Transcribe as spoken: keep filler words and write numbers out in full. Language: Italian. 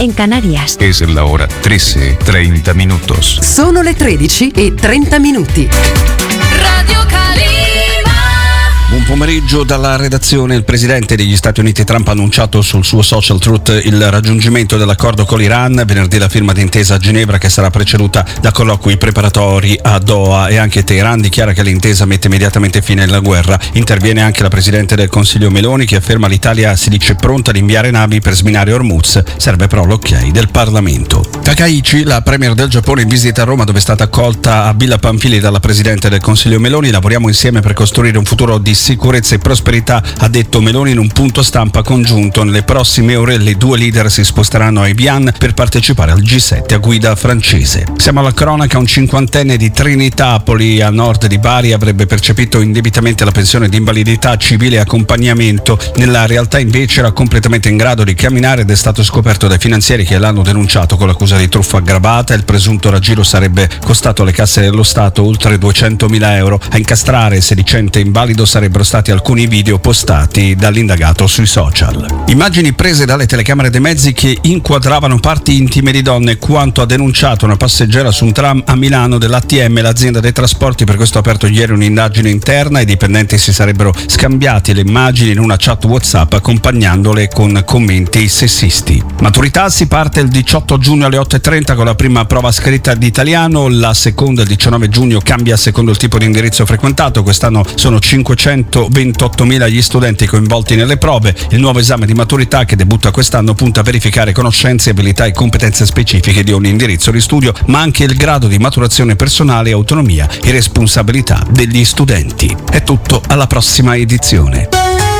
en Canarias. Es la hora trece, treinta minutos. Sono le tredici e trenta minuti. Radio Calima. Buon pomeriggio dalla redazione. Il presidente degli Stati Uniti Trump ha annunciato sul suo social Truth il raggiungimento dell'accordo con l'Iran, venerdì la firma d'intesa a Ginevra che sarà preceduta da colloqui preparatori a Doha, e anche Teheran dichiara che l'intesa mette immediatamente fine alla guerra. Interviene anche la presidente del Consiglio Meloni che afferma l'Italia si dice pronta ad inviare navi per sminare Hormuz, serve però l'ok del Parlamento. Takaichi, la premier del Giappone, in visita a Roma dove è stata accolta a Villa Pamphili dalla presidente del Consiglio Meloni. Lavoriamo insieme per costruire un futuro di sicurezza e prosperità, ha detto Meloni in un punto stampa congiunto. Nelle prossime ore le due leader si sposteranno a Evian per partecipare al G sette a guida francese. Siamo alla cronaca. Un cinquantenne di Trinitapoli, a nord di Bari, avrebbe percepito indebitamente la pensione di invalidità civile e accompagnamento. Nella realtà invece era completamente in grado di camminare ed è stato scoperto dai finanzieri che l'hanno denunciato con l'accusa di truffa aggravata. Il presunto raggiro sarebbe costato alle casse dello Stato oltre duecentomila euro. A incastrare il sedicente invalido sarebbero stati alcuni video postati dall'indagato sui social. Immagini prese dalle telecamere dei mezzi che inquadravano parti intime di donne, quanto ha denunciato una passeggera su un tram a Milano dell'A T M, l'azienda dei trasporti. Per questo ha aperto ieri un'indagine interna. I dipendenti si sarebbero scambiati le immagini in una chat WhatsApp accompagnandole con commenti sessisti. Maturità si parte il diciotto giugno alle otto e trenta con la prima prova scritta di italiano, la seconda il diciannove giugno, cambia secondo il tipo di indirizzo frequentato. Quest'anno sono cinquecentoventottomila gli studenti coinvolti nelle prove. Il nuovo esame di maturità che debutta quest'anno punta a verificare conoscenze, abilità e competenze specifiche di ogni indirizzo di studio, ma anche il grado di maturazione personale, autonomia e responsabilità degli studenti. È tutto, alla prossima edizione.